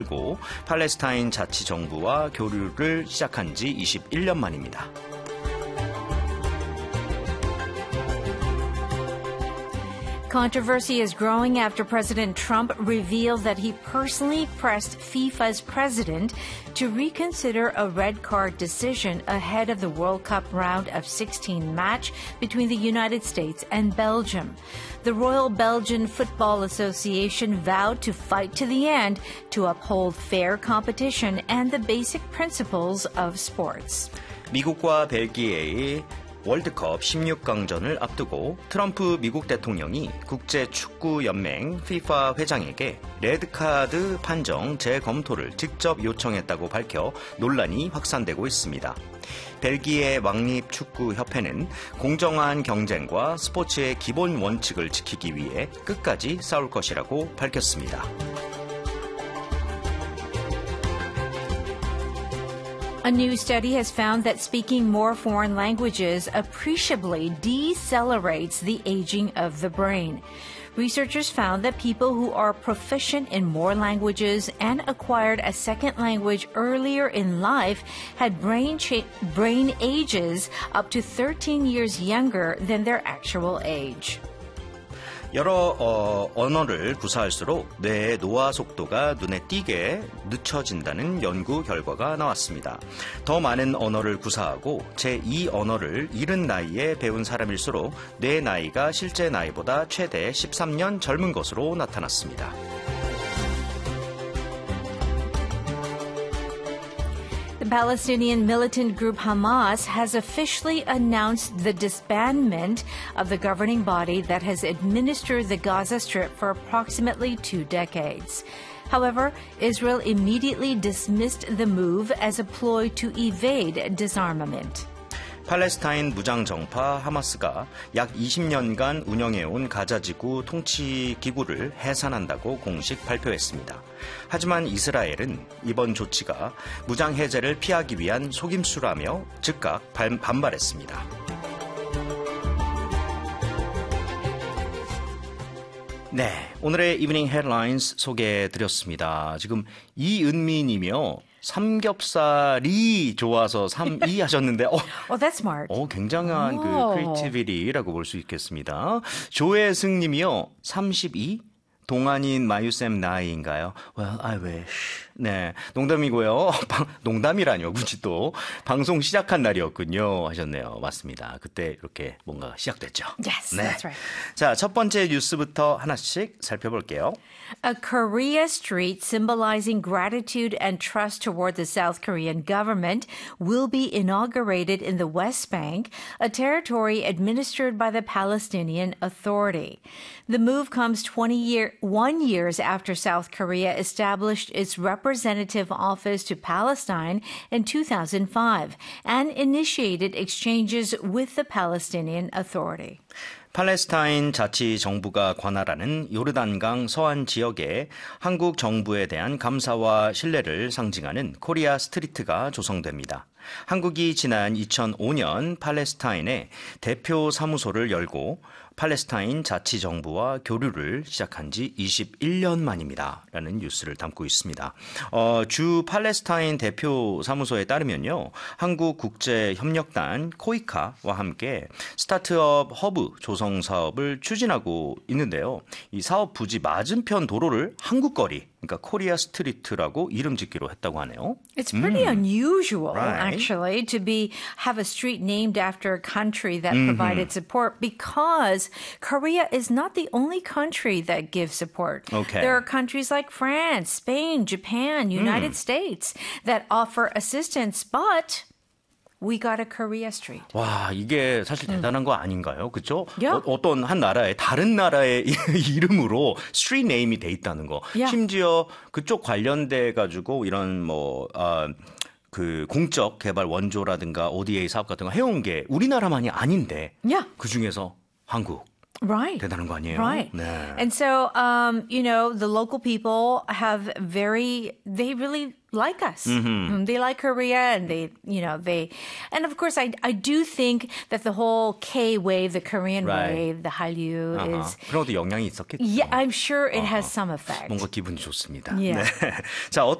그리고 팔레스타인 자치정부와 교류를 시작한 지 21년 만입니다. Controversy is growing after President Trump revealed that he personally pressed FIFA's president to reconsider a red card decision ahead of the World Cup round of 16 match between the United States and Belgium. The Royal Belgian Football Association vowed to fight to the end to uphold fair competition and the basic principles of sports. 미국과 벨기에의 월드컵 16강전을 앞두고 트럼프 미국 대통령이 국제축구연맹 FIFA 회장에게 레드카드 판정 재검토를 직접 요청했다고 밝혀 논란이 확산되고 있습니다. 벨기에 왕립축구협회는 공정한 경쟁과 스포츠의 기본 원칙을 지키기 위해 끝까지 싸울 것이라고 밝혔습니다. A new study has found that speaking more foreign languages appreciably decelerates the aging of the brain. Researchers found that people who are proficient in more languages and acquired a second language earlier in life had brain ages up to 13 years younger than their actual age. 여러 언어를 구사할수록 뇌의 노화 속도가 눈에 띄게 늦춰진다는 연구 결과가 나왔습니다. 더 많은 언어를 구사하고 제2 언어를 이른 나이에 배운 사람일수록 뇌 나이가 실제 나이보다 최대 13년 젊은 것으로 나타났습니다. The Palestinian militant group Hamas has officially announced the disbandment of the governing body that has administered the Gaza Strip for approximately 2 decades. However, Israel immediately dismissed the move as a ploy to evade disarmament. 팔레스타인 무장정파 하마스가 약 20년간 운영해온 가자지구 통치기구를 해산한다고 공식 발표했습니다. 하지만 이스라엘은 이번 조치가 무장해제를 피하기 위한 속임수라며 즉각 반발했습니다. 네, 오늘의 이브닝 헤드라인스 소개해드렸습니다. 지금 이은미님이요. 삼겹살이 좋아서 3이 하셨는데, that's smart. 굉장한 그 크리에이티비티라고 볼 수 있겠습니다. 조혜승님이요, 32? 동안인 마유쌤 나이인가요? Well, I wish. 네, 농담이고요. 농담이라뇨, 굳이 또. 방송 시작한 날이었군요. 하셨네요. 맞습니다. 그때 이렇게 뭔가 시작됐죠. Yes, 네. that's right. 자, 첫 번째 뉴스부터 하나씩 살펴볼게요. A Korea street symbolizing gratitude and trust toward the South Korean government will be inaugurated in the West Bank, a territory administered by the Palestinian Authority. The move comes 1 years after South Korea established its representative office to Palestine in 2005 and initiated exchanges with the Palestinian Authority. 팔레스타인 자치정부가 관할하는 요르단강 서안 지역에 한국 정부에 대한 감사와 신뢰를 상징하는 코리아 스트리트가 조성됩니다. 한국이 지난 2005년 팔레스타인에 대표 사무소를 열고 팔레스타인 자치정부와 교류를 시작한 지 21년 만입니다. 라는 뉴스를 담고 있습니다. 주 팔레스타인 대표 사무소에 따르면요. 한국국제협력단 코이카와 함께 스타트업 허브 조성 사업을 추진하고 있는데요. 이 사업 부지 맞은편 도로를 한국거리, 그러니까 코리아 스트리트라고 이름 짓기로 했다고 하네요. It's pretty unusual, Right. actually, to have a street named after a country that provided support because Korea is not the only country that gives support. Okay. There are countries like France, Spain, Japan, United States that offer assistance, but we got a Korea street. 와, 이게 사실 대단한 거 아닌가요? 그렇죠? Yeah. 어떤 한 나라의 다른 나라의 이름으로 스트리트 네임이 돼 있다는 거. Yeah. 심지어 그쪽 관련돼 가지고 이런 그 공적 개발 원조라든가 ODA 사업 같은 거 해온 게 우리나라만이 아닌데 Yeah. 그중에서 한국 Right. 대단한 거 아니에요? Right. 네. And so, the local people they really like us. They like Korea and and of course, I do think that the whole K wave, the Korean Right. wave, the Hallyu is, 그런 것도 영향이 있었겠죠. yeah, I'm sure it has some effect. 뭔가 기분이 좋습니다. Yeah. 네. 자,